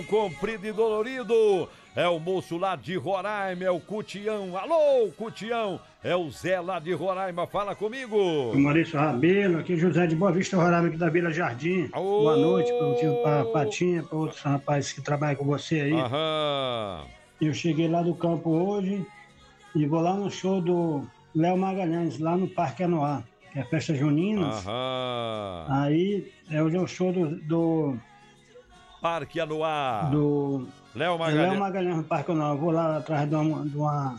Comprido e dolorido, é o moço lá de Roraima, é o Cutião. Alô, Cutião, é o Zé lá de Roraima, fala comigo. Maurício Rabelo, aqui José de Boa Vista, Roraima, aqui da Vila Jardim. Boa noite para o tio Patinha, para outros rapazes que trabalham com você aí. Aham. Eu cheguei lá do campo hoje e vou lá no show do Léo Magalhães, lá no Parque Anoá, que é a festa junina. Aham. Aí hoje é o show do Parque Anoá. do Léo Léo Magalhães no Parque Anoá. Eu vou lá atrás de uma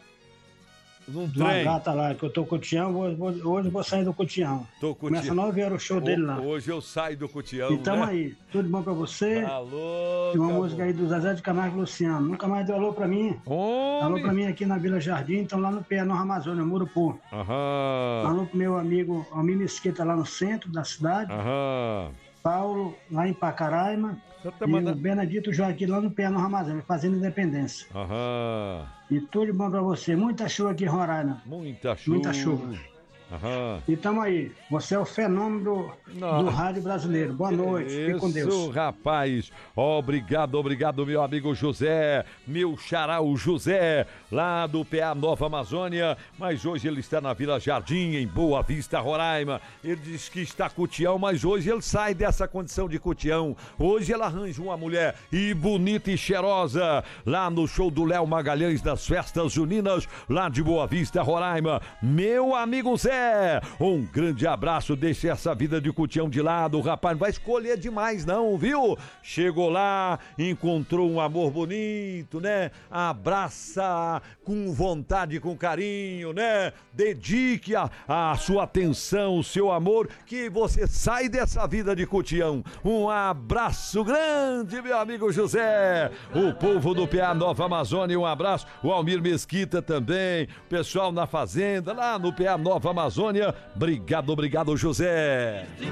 gata lá, que eu tô Cutião, hoje vou sair do Cutião. Começa 9 horas o show dele lá. Hoje eu saio do Cutião, E tamo aí, tudo bom pra você? Alô, Tem uma música aí do Zezé de Camargo e Luciano. Nunca mais deu alô pra mim. Alô pra mim aqui na Vila Jardim, então lá no pé, no Amazônia, Murupu. Aham. Alô pro meu amigo Almir Mesquita lá no centro da cidade. Aham. Paulo lá em Pacaraima. O Benedito Joaquim lá no pé, no Amazônia, fazendo Independência. Aham. E tudo bom pra você. Muita chuva aqui em Roraima. Muita chuva. Muita chuva. Aham. E tamo aí. Você é o fenômeno do rádio brasileiro. Boa noite. Fique com Deus. Isso, rapaz. Obrigado, meu amigo José. Meu xará, o José, lá do PA Nova Amazônia. Mas hoje ele está na Vila Jardim, em Boa Vista, Roraima. Ele diz que está Cutião, mas hoje ele sai dessa condição de Cutião. Hoje ele arranja uma mulher bonita e cheirosa lá no show do Léo Magalhães das festas juninas, lá de Boa Vista, Roraima. Meu amigo Zé, um grande abraço, deixe essa vida de Cutião de lado, o rapaz não vai escolher demais não, viu? Chegou lá, encontrou um amor bonito, né? Abraça com vontade, com carinho, né? Dedique a sua atenção, o seu amor, que você sai dessa vida de Cutião. Um abraço grande, meu amigo José, o povo do PA Nova Amazônia, um abraço, o Almir Mesquita também, o pessoal na fazenda, lá no PA Nova Amazônia. Obrigado, José.